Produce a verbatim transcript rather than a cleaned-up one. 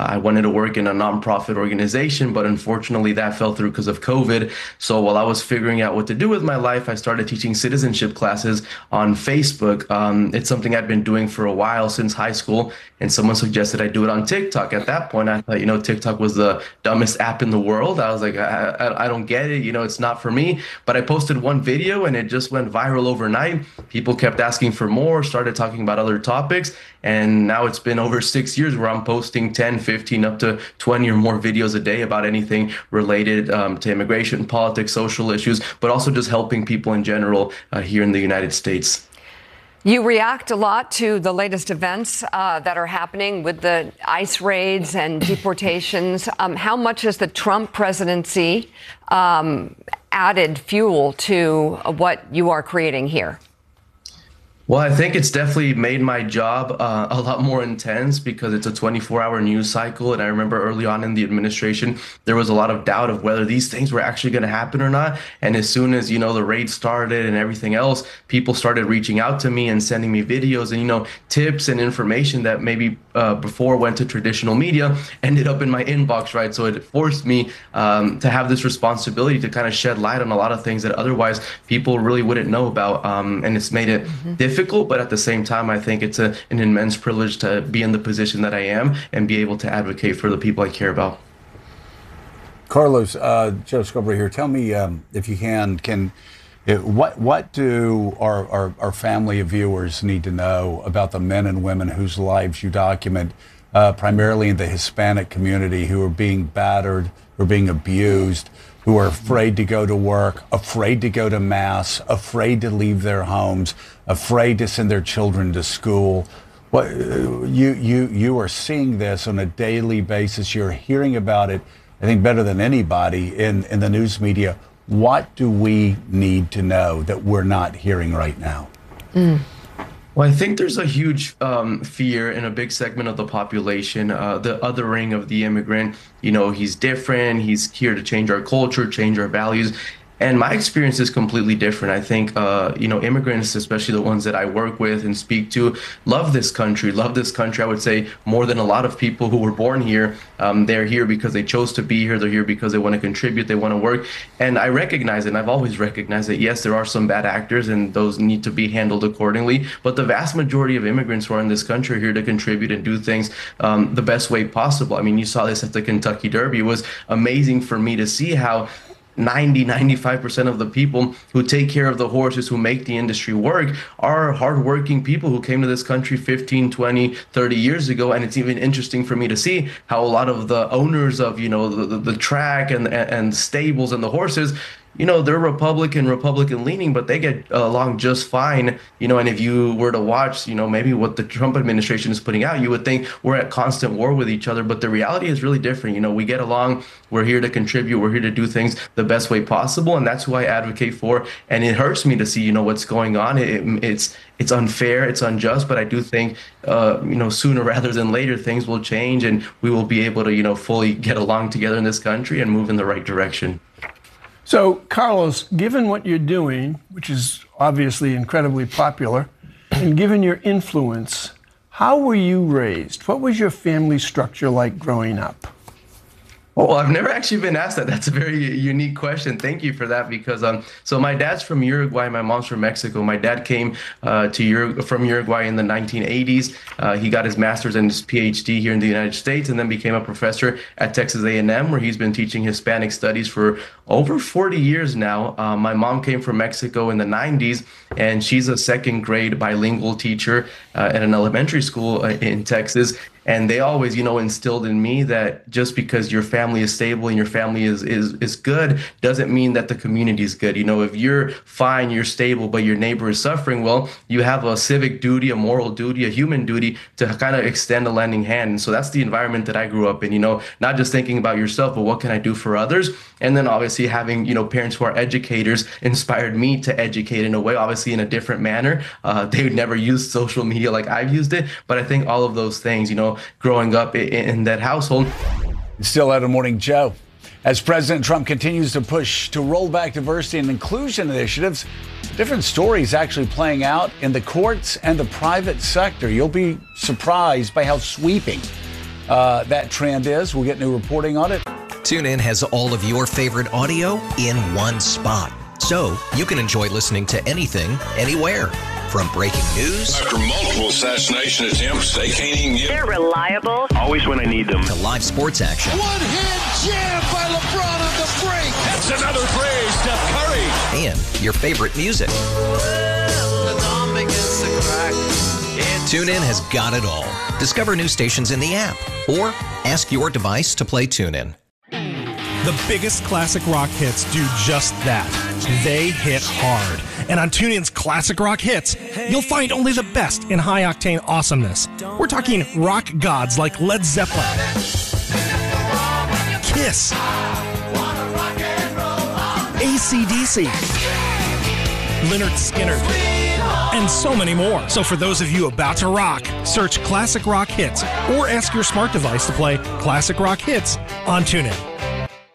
I wanted to work in a nonprofit organization, but unfortunately that fell through because of COVID. So while I was figuring out what to do with my life, I started teaching citizenship classes on Facebook. Um, it's something I'd been doing for a while since high school, and someone suggested I do it on TikTok. At that point, I thought, you know, TikTok was the dumbest app in the world. I was like, I, I, I don't get it. You know, it's not for me. But I posted one video and it just went viral overnight. People kept asking for more, started talking about other topics. And now it's been over six years where I'm posting ten, fifteen, up to twenty or more videos a day about anything related um, to immigration, politics, social issues, but also just helping people in general uh, here in the United States. You react a lot to the latest events uh, that are happening with the ICE raids and deportations. Um, how much has the Trump presidency um, added fuel to what you are creating here? Well, I think it's definitely made my job uh, a lot more intense because it's a twenty-four hour news cycle. And I remember early on in the administration, there was a lot of doubt of whether these things were actually going to happen or not. And as soon as, you know, the raid started and everything else, people started reaching out to me and sending me videos and, you know, tips and information that maybe uh, before went to traditional media ended up in my inbox, right? So it forced me um, to have this responsibility to kind of shed light on a lot of things that otherwise people really wouldn't know about. Um, and it's made it mm-hmm. difficult, but at the same time, I think it's a, an immense privilege to be in the position that I am and be able to advocate for the people I care about. Carlos, uh, Joe Scarborough here. Tell me, um, if you can, can it, what what do our, our, our family of viewers need to know about the men and women whose lives you document, uh, primarily in the Hispanic community, who are being battered, who are being abused, who are afraid to go to work, afraid to go to mass, afraid to leave their homes, afraid to send their children to school? What, you, you, you are seeing this on a daily basis. You're hearing about it, I think, better than anybody in, in the news media. What do we need to know that we're not hearing right now? Mm. Well, I think there's a huge um, fear in a big segment of the population, uh, the othering of the immigrant. You know, he's different. He's here to change our culture, change our values. And my experience is completely different. I think, uh, you know, immigrants, especially the ones that I work with and speak to, love this country, love this country, I would say, more than a lot of people who were born here. Um, they're here because they chose to be here. They're here because they want to contribute. They want to work. And I recognize it. And I've always recognized that, yes, there are some bad actors and those need to be handled accordingly. But the vast majority of immigrants who are in this country are here to contribute and do things um, the best way possible. I mean, you saw this at the Kentucky Derby. It was amazing for me to see how ninety, ninety-five percent of the people who take care of the horses, who make the industry work, are hardworking people who came to this country fifteen, twenty, thirty years ago. And it's even interesting for me to see how a lot of the owners of, you know, the, the, the track and, and stables and the horses, you know, they're Republican, Republican leaning, but they get along just fine. You know, and if you were to watch, you know, maybe what the Trump administration is putting out, you would think we're at constant war with each other. But the reality is really different. You know, we get along. We're here to contribute. We're here to do things the best way possible. And that's who I advocate for. And it hurts me to see, you know, what's going on. It, it's it's unfair. It's unjust. But I do think, uh, you know, sooner rather than later, things will change and we will be able to, you know, fully get along together in this country and move in the right direction. So, Carlos, given what you're doing, which is obviously incredibly popular, and given your influence, how were you raised? What was your family structure like growing up? Oh, I've never actually been asked that. That's a very unique question. Thank you for that. Because um, so my dad's from Uruguay, my mom's from Mexico. My dad came uh, to Ur- from Uruguay in the nineteen eighties. Uh, he got his master's and his P H D here in the United States, and then became a professor at Texas A and M, where he's been teaching Hispanic studies for over forty years now. Uh, my mom came from Mexico in the nineties, and she's a second grade bilingual teacher uh, at an elementary school uh, in Texas. And they always, you know, instilled in me that just because your family is stable and your family is is is good doesn't mean that the community is good. You know, if you're fine, you're stable, but your neighbor is suffering, well, you have a civic duty, a moral duty, a human duty to kind of extend a lending hand. And so that's the environment that I grew up in, you know, not just thinking about yourself, but what can I do for others? And then obviously having, you know, parents who are educators inspired me to educate in a way, obviously in a different manner. Uh, they would never use social media like I've used it. But I think all of those things, you know, growing up in, in that household. Still out of Morning Joe. As President Trump continues to push to roll back diversity and inclusion initiatives, different stories actually playing out in the courts and the private sector. You'll be surprised by how sweeping uh, that trend is. We'll get new reporting on it. TuneIn has all of your favorite audio in one spot, so you can enjoy listening to anything, anywhere. From breaking news after multiple assassination attempts, they can't even get. They're reliable. Always when I need them. To live sports action. One-hand jam by LeBron on the break. That's another three, Steph Curry. And your favorite music. TuneIn has got it all. Discover new stations in the app or ask your device to play TuneIn. The biggest classic rock hits do just that. They hit hard. And on TuneIn's Classic Rock Hits, you'll find only the best in high-octane awesomeness. We're talking rock gods like Led Zeppelin, Kiss, A C D C, Lynyrd Skynyrd, and so many more. So for those of you about to rock, search Classic Rock Hits or ask your smart device to play Classic Rock Hits on TuneIn.